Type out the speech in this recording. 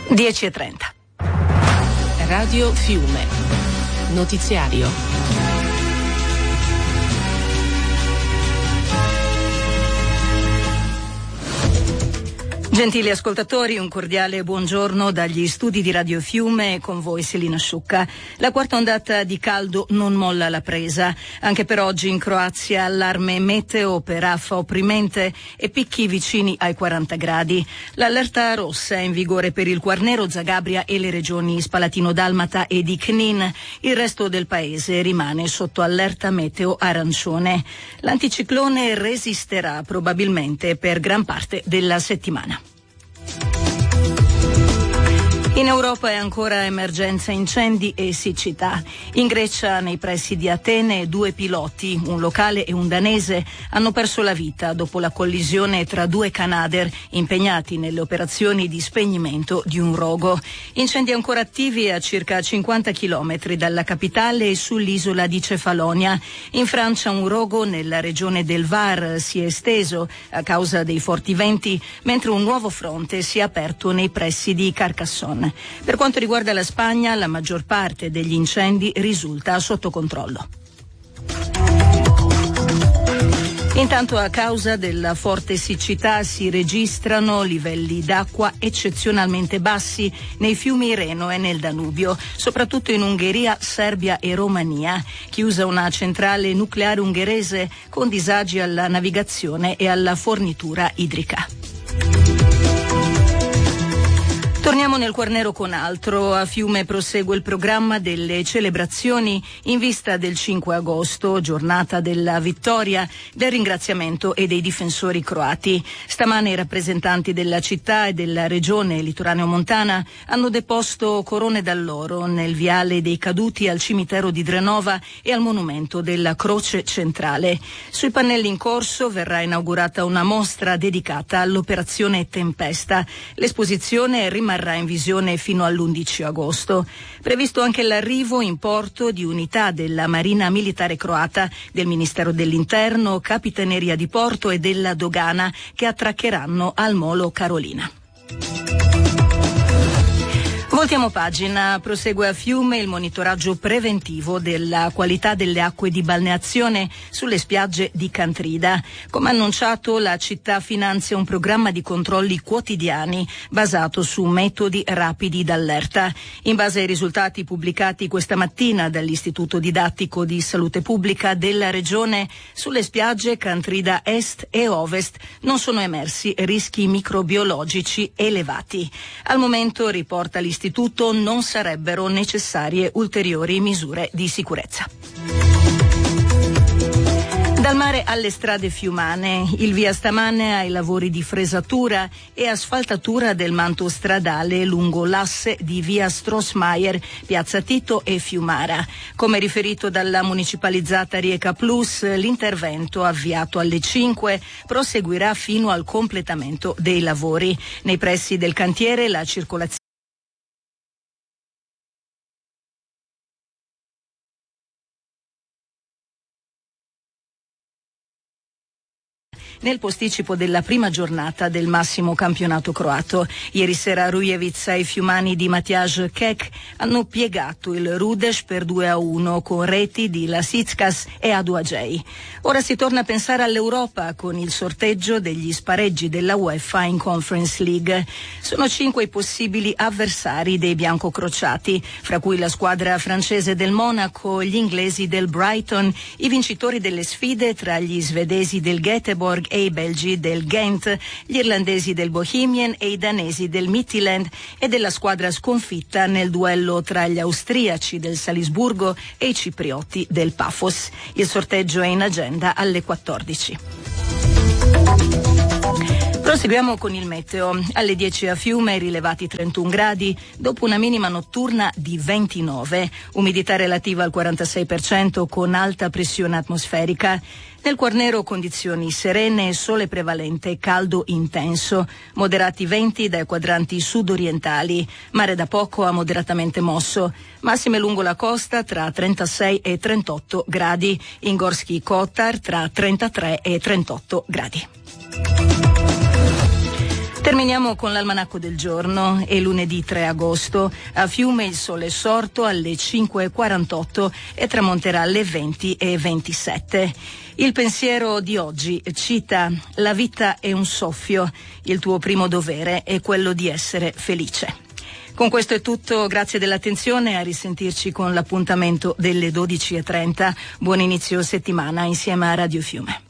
10:30. Radio Fiume. Notiziario. Gentili ascoltatori, un cordiale buongiorno dagli studi di Radio Fiume, con voi Selina Sciucca. La quarta ondata di caldo non molla la presa. Anche per oggi in Croazia allarme meteo per affa opprimente e picchi vicini ai 40 gradi. L'allerta rossa è in vigore per il Quarnero, Zagabria e le regioni Spalatino-Dalmata e di Knin. Il resto del paese rimane sotto allerta meteo arancione. L'anticiclone resisterà probabilmente per gran parte della settimana. In Europa è ancora emergenza incendi e siccità. In Grecia, nei pressi di Atene, 2 piloti, un locale e un danese, hanno perso la vita dopo la collisione tra 2 Canadair impegnati nelle operazioni di spegnimento di un rogo. Incendi ancora attivi a circa 50 chilometri dalla capitale e sull'isola di Cefalonia. In Francia un rogo nella regione del Var si è esteso a causa dei forti venti, mentre un nuovo fronte si è aperto nei pressi di Carcassonne. Per quanto riguarda la Spagna, la maggior parte degli incendi risulta sotto controllo. Intanto, a causa della forte siccità, si registrano livelli d'acqua eccezionalmente bassi nei fiumi Reno e nel Danubio, soprattutto in Ungheria, Serbia e Romania. Chiusa una centrale nucleare ungherese con disagi alla navigazione e alla fornitura idrica. Torniamo nel Quarnero con altro. A Fiume prosegue il programma delle celebrazioni in vista del 5 agosto, giornata della vittoria, del ringraziamento e dei difensori croati. Stamane i rappresentanti della città e della regione litoraneo-montana hanno deposto corone d'alloro nel viale dei caduti al cimitero di Drenova e al monumento della Croce Centrale. Sui pannelli in corso verrà inaugurata una mostra dedicata all'operazione Tempesta. L'esposizione rimarrà in visione fino all'11 agosto. Previsto anche l'arrivo in porto di unità della Marina Militare Croata, del Ministero dell'Interno, Capitaneria di Porto e della Dogana, che attraccheranno al molo Carolina. Voltiamo pagina. Prosegue a Fiume il monitoraggio preventivo della qualità delle acque di balneazione sulle spiagge di Cantrida. Come annunciato, la città finanzia un programma di controlli quotidiani basato su metodi rapidi d'allerta. In base ai risultati pubblicati questa mattina dall'Istituto Didattico di Salute Pubblica della Regione, sulle spiagge Cantrida Est e Ovest non sono emersi rischi microbiologici elevati. Al momento, riporta l'Istituto, non sarebbero necessarie ulteriori misure di sicurezza. Dal mare alle strade fiumane, il via stamane ai lavori di fresatura e asfaltatura del manto stradale lungo l'asse di via Strossmayer, piazza Tito e Fiumara. Come riferito dalla municipalizzata Rieca Plus, l'intervento avviato alle 5 proseguirà fino al completamento dei lavori. Nei pressi del cantiere la circolazione nel posticipo della prima giornata del massimo campionato croato. Ieri sera Rujevica e i fiumani di Matjaž Kek hanno piegato il Rudeš per 2-1 con reti di Lasitskas e Aduagei. Ora si torna a pensare all'Europa con il sorteggio degli spareggi della UEFA in Conference League. Sono 5 i possibili avversari dei biancocrociati, fra cui la squadra francese del Monaco, gli inglesi del Brighton, i vincitori delle sfide tra gli svedesi del Göteborg e i belgi del Ghent, gli irlandesi del Bohemian e i danesi del Midtjylland e della squadra sconfitta nel duello tra gli austriaci del Salisburgo e i ciprioti del Pafos. Il sorteggio è in agenda alle 14. Proseguiamo con il meteo. Alle 10 a Fiume rilevati 31 gradi, dopo una minima notturna di 29, umidità relativa al 46% con alta pressione atmosferica. Nel Quarnero condizioni serene, sole prevalente, caldo intenso, moderati venti dai quadranti sud-orientali, mare da poco a moderatamente mosso, massime lungo la costa tra 36 e 38 gradi, in Gorski Kotar tra 33 e 38 gradi. Terminiamo con l'almanacco del giorno. È lunedì 3 agosto. A Fiume il sole è sorto alle 5:48 e tramonterà alle 20:27. Il pensiero di oggi cita: la vita è un soffio, il tuo primo dovere è quello di essere felice. Con questo è tutto, grazie dell'attenzione, a risentirci con l'appuntamento delle 12:30. Buon inizio settimana insieme a Radio Fiume.